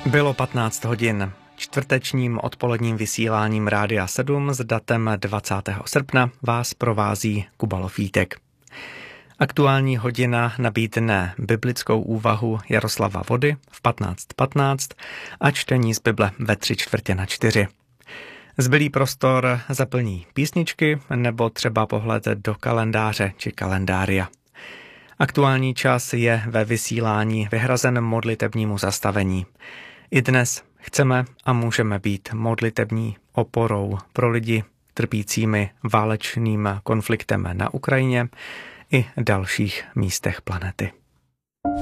Bylo 15 hodin. Čtvrtečním odpoledním vysíláním Rádia 7 s datem 20. srpna vás provází Kuba Lofítek. Aktuální hodina nabídne biblickou úvahu Jaroslava Vody v 15:15 a čtení z Bible ve 3/4. Zbylý prostor zaplní písničky nebo třeba pohled do kalendáře či kalendária. Aktuální čas je ve vysílání vyhrazen modlitebnímu zastavení. I dnes chceme a můžeme být modlitební oporou pro lidi trpícími válečným konfliktem na Ukrajině i dalších místech planety.